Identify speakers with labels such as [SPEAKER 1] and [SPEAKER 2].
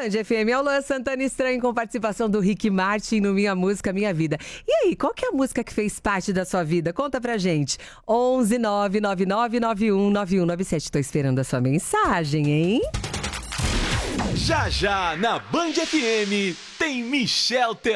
[SPEAKER 1] Band FM, é o Luan Santana Estranho com participação do Rick Martin no Minha Música Minha Vida. E aí, qual que é a música que fez parte da sua vida? Conta pra gente. 11 999919197. Tô esperando a sua mensagem, hein?
[SPEAKER 2] Já já na Band FM tem Michel Teló.